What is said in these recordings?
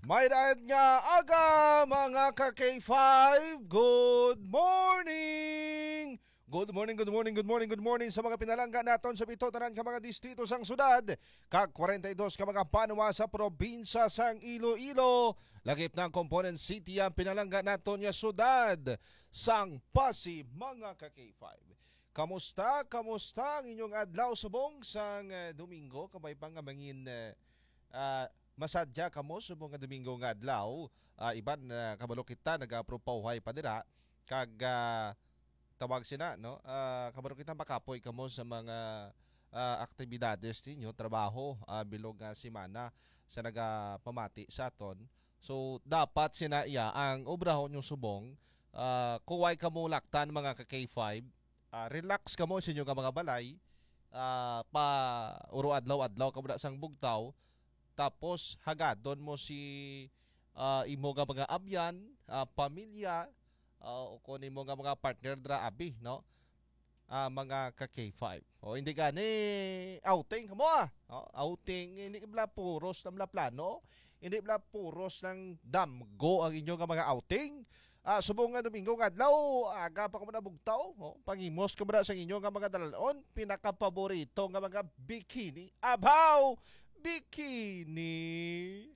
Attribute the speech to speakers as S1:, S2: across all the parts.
S1: May dahil nga aga mga ka-K5, good morning! Good morning, good morning, good morning, good morning sa mga pinalangga naton sa bitotanan ka mga distrito sang syudad. Kag 42 ka mga banwa sa probinsya sang Iloilo. Lagip ng Component City ang pinalangga naton nga syudad sang Pasig mga ka-K5. Kamusta? Kamusta ang inyong adlaw subong sang Domingo? Kabay pa nga mangin masadya kamo subong nga Domingo nga adlaw. Iban kabalo kita nagapropaw pa dira kag tawag sina no kabalo kita makapoy kamo sa mga aktibidades ninyo trabaho bilog nga semana sa nagapamati sa aton. So dapat sina iya ang obrahon yung subong kuway kamo laktan mga ka K5, relax kamo sa inyo nga mga balay, pa uro adlaw-adlaw kamo sang bugtaw. Tapos hagadon mo si imo nga mga abyan, pamilya, o kung imo nga mga partner dra abi, no? Mga ka K5. O hindi gani outing mo outing hindi bla puros ng plano, hindi bla puros ng damgo ang inyo nga mga outing. Subong nga Domingo nga adlaw, aga pa ko na bugtaw, pangimos ka ba sa inyo nga mga dalalon, pinaka-paborito nga mga bikini. Abaw! Bikini.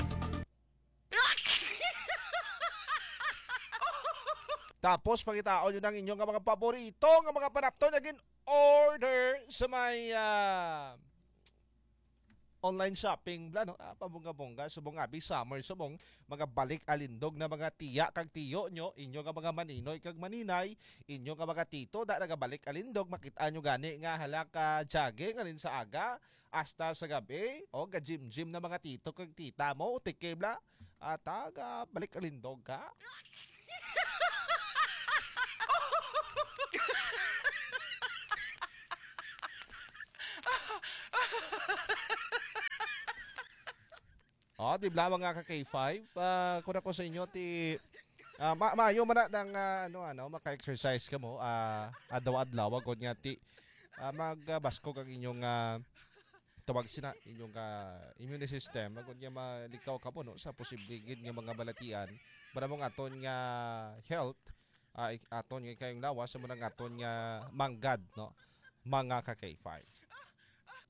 S1: Tapos pangitaon nyo ng inyong mga paborito nga mga panapton naging order sa may online shopping bla no, pabongga-bongga subong abi summer subong mga balik alindog na mga tiya kag tiyo nyo, inyo nga mga maninoy kag maninay, inyo nga mga tito da nagabalik alindog, makita nyo gani nga halaka jogging alin sa aga hasta sa gabi o ga gym na mga tito kag tita mo utike bla taga balik alindog ka. Di ba mga ka K5? Kung ako sa inyo, maayo man na ng maka-exercise ka mo, adlaw-adlaw, wag nga magbasko kang inyong tawag sina, inyong immune system, wag nga malikaw ka mo no, sa posibleng nga mga balatian, para mong aton nga health, aton nga kayong lawas, sa muna aton nga manggad, no, mga ka K5.